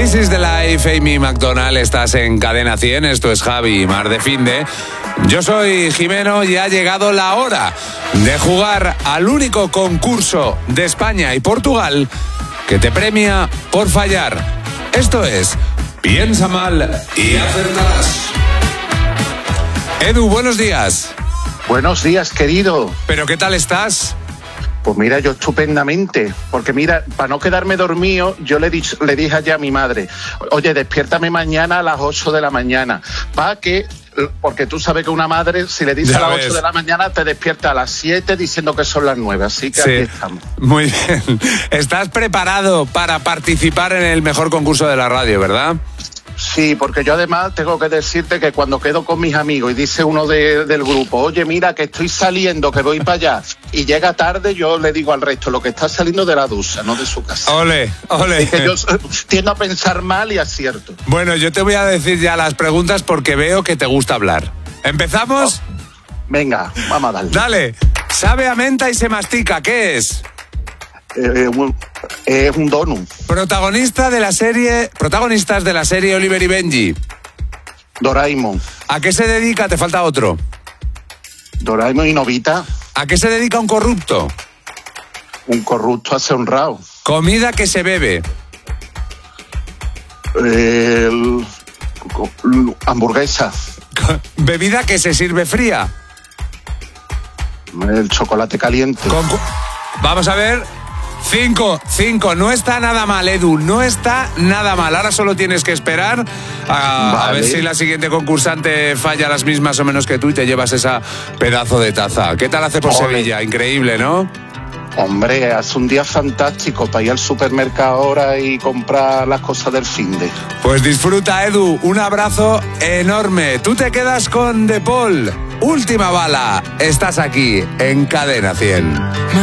This is the life, Amy McDonald, estás en Cadena 100, esto es Javi Mar de Finde. Yo soy Jimeno y ha llegado la hora de jugar al único concurso de España y Portugal que te premia por fallar. Esto es Piensa Mal y Acertarás. Edu, buenos días. Buenos días, querido. ¿Pero qué tal estás? Pues mira, yo estupendamente, porque mira, para no quedarme dormido, yo le dije allá a mi madre, oye, despiértame mañana a las 8 de la mañana, porque tú sabes que una madre, si le dice Ya a las ves. 8 de la mañana, te despierta a las 7 diciendo que son las 9, así que Sí. aquí estamos. Muy bien. ¿Estás preparado para participar en el mejor concurso de la radio, verdad? Sí, porque yo además tengo que decirte que cuando quedo con mis amigos y dice uno del grupo, oye, mira, que estoy saliendo, que voy para allá, y llega tarde, yo le digo al resto, lo que está saliendo de la ducha, no de su casa. Ole, ole. Y que yo tiendo a pensar mal y acierto. Bueno, yo te voy a decir ya las preguntas porque veo que te gusta hablar. ¿Empezamos? Venga, vamos a darle. Dale. Sabe a menta y se mastica. ¿Qué es? Es un donut. Protagonistas de la serie Oliver y Benji. Doraemon. ¿A qué se dedica? Te falta otro. Doraemon y Novita. ¿A qué se dedica un corrupto? Un corrupto hace honrado. Comida que se bebe. Hamburguesa. Bebida que se sirve fría. El chocolate caliente. Vamos a ver. 5. No está nada mal, Edu. No está nada mal. Ahora solo tienes que esperar a ver si la siguiente concursante falla las mismas o menos que tú y te llevas esa pedazo de taza. ¿Qué tal hace por Sevilla? Increíble, ¿no? Hombre, hace un día fantástico para ir al supermercado ahora y comprar las cosas del finde. Pues disfruta, Edu. Un abrazo enorme. Tú te quedas con De Paul. Última bala. Estás aquí en Cadena 100.